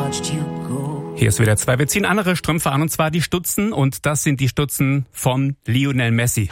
Hier ist wieder 2. Wir ziehen andere Strümpfe an, und zwar die Stutzen. Und das sind die Stutzen von Lionel Messi.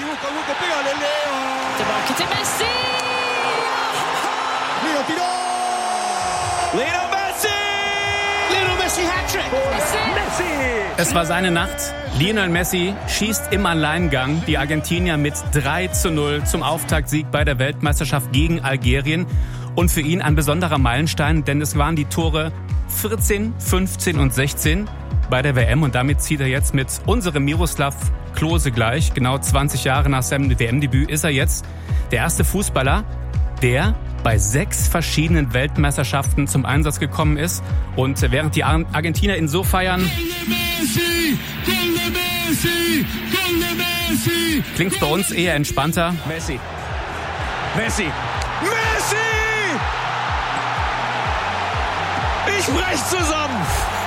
Es war seine Nacht. Lionel Messi schießt im Alleingang die Argentinier mit 3:0 zum Auftaktsieg bei der Weltmeisterschaft gegen Algerien. Und für ihn ein besonderer Meilenstein, denn es waren die Tore 14, 15 und 16 bei der WM. Und damit zieht er jetzt mit unserem Miroslav Klose gleich. Genau 20 Jahre nach seinem WM-Debüt ist er jetzt der erste Fußballer, der bei 6 verschiedenen Weltmeisterschaften zum Einsatz gekommen ist. Und während die Argentinier ihn so feiern, klingt bei uns eher entspannter. Messi! Messi! Messi! Ich brech zusammen!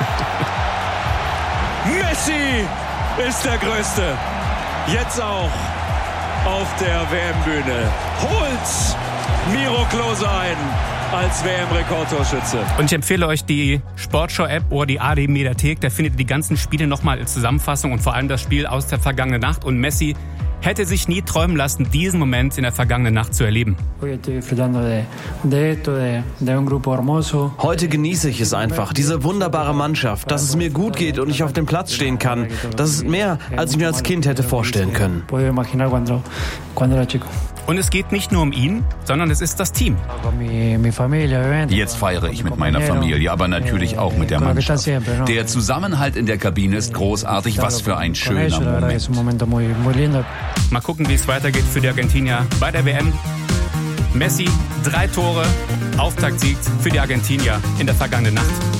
Messi ist der Größte. Jetzt auch auf der WM-Bühne. Holt Miro Klose ein als WM-Rekordtorschütze. Und ich empfehle euch die Sportschau-App oder die ARD-Mediathek. Da findet ihr die ganzen Spiele nochmal als Zusammenfassung und vor allem das Spiel aus der vergangenen Nacht. Und Messi hätte sich nie träumen lassen, diesen Moment in der vergangenen Nacht zu erleben. Heute genieße ich es einfach, diese wunderbare Mannschaft, dass es mir gut geht und ich auf dem Platz stehen kann. Das ist mehr, als ich mir als Kind hätte vorstellen können. Und es geht nicht nur um ihn, sondern es ist das Team. Jetzt feiere ich mit meiner Familie, aber natürlich auch mit der Mannschaft. Der Zusammenhalt in der Kabine ist großartig. Was für ein schöner Moment. Mal gucken, wie es weitergeht für die Argentinier bei der WM. Messi, 3 Tore, Auftaktsieg für die Argentinier in der vergangenen Nacht.